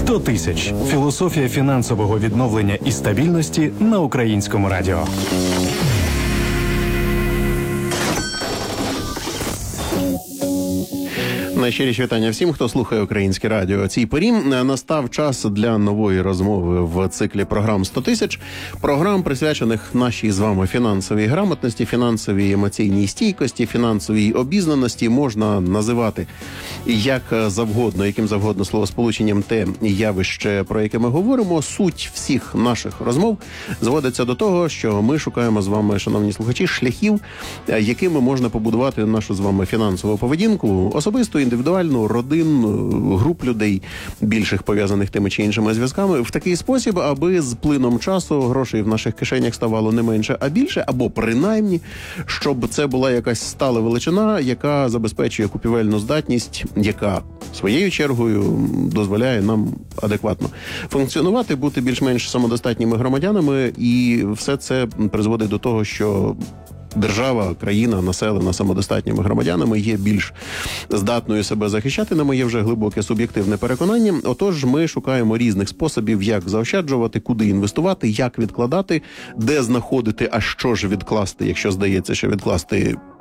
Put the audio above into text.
100 тисяч. Філософія фінансового відновлення і стабільності на Українському радіо. Найщиріші вітання всім, хто слухає Українське радіо. Цій порі настав час для нової розмови в циклі програм «100 тисяч». Програм, присвячених нашій з вами фінансовій грамотності, фінансовій емоційній стійкості, фінансовій обізнаності. Можна називати як завгодно, яким завгодно словосполученням те явище, про яке ми говоримо. Суть всіх наших розмов зводиться до того, що ми шукаємо з вами, шановні слухачі, шляхів, якими можна побудувати нашу з вами фінансову поведінку, особисто, індивідуальну, родин, груп людей, більших пов'язаних тими чи іншими зв'язками, в такий спосіб, аби з плином часу грошей в наших кишенях ставало не менше, а більше, або принаймні, щоб це була якась стала величина, яка забезпечує купівельну здатність, яка своєю чергою дозволяє нам адекватно функціонувати, бути більш-менш самодостатніми громадянами, і все це призводить до того, що держава, країна, населена самодостатніми громадянами є більш здатною себе захищати, на моє вже глибоке суб'єктивне переконання. Отож, ми шукаємо різних способів, як заощаджувати, куди інвестувати, як відкладати, де знаходити, а що ж відкласти, якщо здається, що відкласти